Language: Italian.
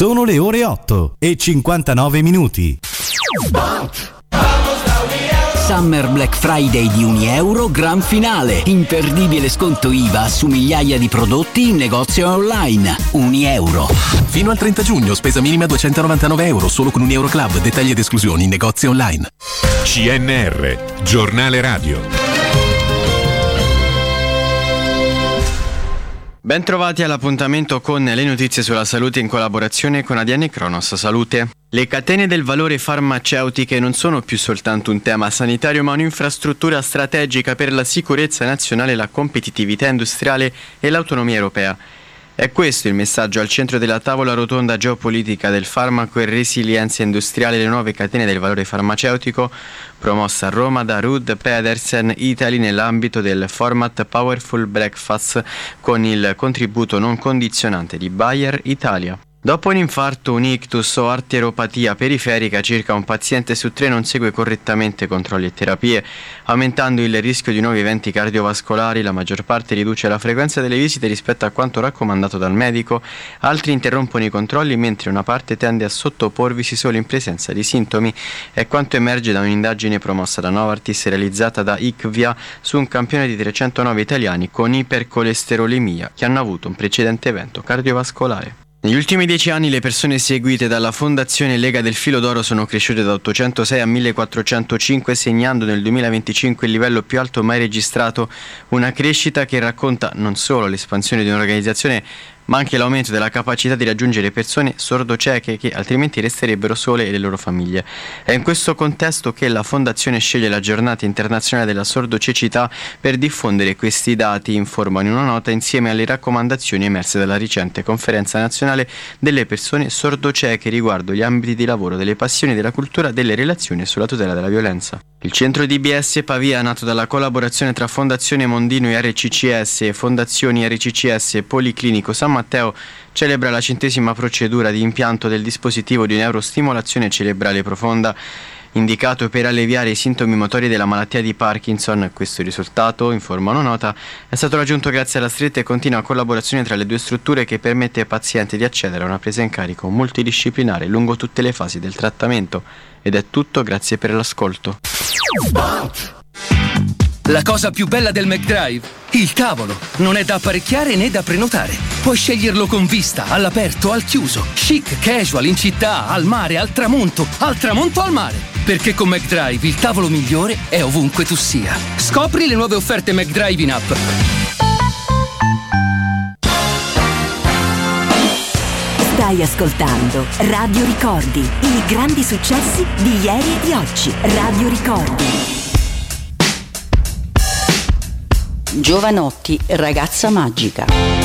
Sono le ore 8:59. Summer Black Friday di €1, gran finale. Imperdibile sconto IVA su migliaia di prodotti in negozio online. €1. Fino al 30 giugno, spesa minima €299, solo con €1 Club. Dettagli ed esclusioni in negozi online. CNR, giornale radio. Ben trovati all'appuntamento con le notizie sulla salute in collaborazione con ADN Cronos Salute. Le catene del valore farmaceutiche non sono più soltanto un tema sanitario, ma un'infrastruttura strategica per la sicurezza nazionale, la competitività industriale e l'autonomia europea. È questo il messaggio al centro della tavola rotonda geopolitica del farmaco e resilienza industriale, le nuove catene del valore farmaceutico, promossa a Roma da Ruud Pedersen Italy nell'ambito del format Powerful Breakfast con il contributo non condizionante di Bayer Italia. Dopo un infarto, un ictus o arteriopatia periferica, circa un paziente su 3 non segue correttamente controlli e terapie, aumentando il rischio di nuovi eventi cardiovascolari. La maggior parte riduce la frequenza delle visite rispetto a quanto raccomandato dal medico, altri interrompono i controlli, mentre una parte tende a sottoporvisi solo in presenza di sintomi. È quanto emerge da un'indagine promossa da Novartis realizzata da IQVIA su un campione di 309 italiani con ipercolesterolemia che hanno avuto un precedente evento cardiovascolare. Negli ultimi 10 anni le persone seguite dalla Fondazione Lega del Filo d'Oro sono cresciute da 806 a 1405, segnando nel 2025 il livello più alto mai registrato, una crescita che racconta non solo l'espansione di un'organizzazione, ma anche l'aumento della capacità di raggiungere persone sordocieche che altrimenti resterebbero sole e le loro famiglie. È in questo contesto che la Fondazione sceglie la Giornata Internazionale della Sordocecità per diffondere questi dati, informano in una nota, insieme alle raccomandazioni emerse dalla recente Conferenza Nazionale delle Persone Sordocieche riguardo gli ambiti di lavoro, delle passioni, della cultura, delle relazioni e sulla tutela della violenza. Il centro DBS Pavia, nato dalla collaborazione tra Fondazione Mondino e RCCS e Fondazioni RCCS e Policlinico San Matteo, celebra la 100ª procedura di impianto del dispositivo di neurostimolazione cerebrale profonda, indicato per alleviare i sintomi motori della malattia di Parkinson. Questo risultato, informa una nota, è stato raggiunto grazie alla stretta e continua collaborazione tra le due strutture che permette ai pazienti di accedere a una presa in carico multidisciplinare lungo tutte le fasi del trattamento. Ed è tutto, grazie per l'ascolto. La cosa più bella del McDrive? Il tavolo. Non è da apparecchiare né da prenotare. Puoi sceglierlo con vista, all'aperto, al chiuso, chic, casual, in città, al mare, al tramonto al mare. Perché con McDrive il tavolo migliore è ovunque tu sia. Scopri le nuove offerte McDrive in app. Stai ascoltando Radio Ricordi, i grandi successi di ieri e di oggi. Radio Ricordi. Giovanotti, ragazza magica.